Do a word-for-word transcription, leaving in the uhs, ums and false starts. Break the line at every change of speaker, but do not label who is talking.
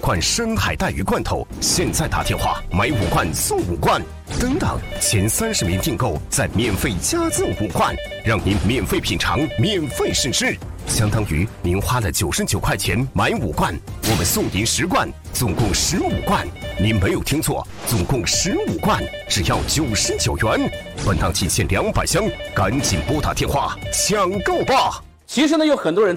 罐深海带鱼罐头，现在打电话买五罐送五罐。等等，前三十名订购再免费加赠五罐，让您免费品尝，免费试吃，相当于您花了九十九块钱买五罐，我们送您十罐，总共十五罐。您没有听错，总共十五罐，只要九十九元。本档期限两百箱，赶紧拨打电话抢购吧！
其实呢，有很多人